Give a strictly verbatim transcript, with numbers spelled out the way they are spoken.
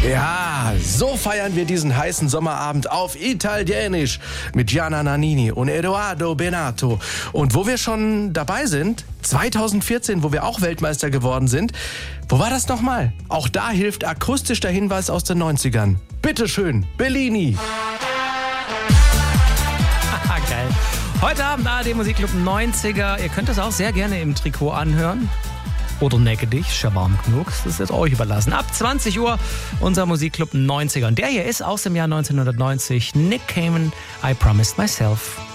Ja, so feiern wir diesen heißen Sommerabend auf Italienisch mit Gianna Nannini und Edoardo Bennato. Und wo wir schon dabei sind, zweitausendvierzehn, wo wir auch Weltmeister geworden sind, wo war das nochmal? Auch da hilft akustisch der Hinweis aus den neunzigern. Bitteschön, Bellini. Geil. Heute Abend A R D Musikclub neunziger. Ihr könnt das auch sehr gerne im Trikot anhören. Oder necke ist ja warm genug. Das ist jetzt euch überlassen. Ab zwanzig Uhr unser Musikclub neunziger. Und der hier ist aus dem Jahr neunzehnhundertneunzig. Nick Cayman, I Promised Myself.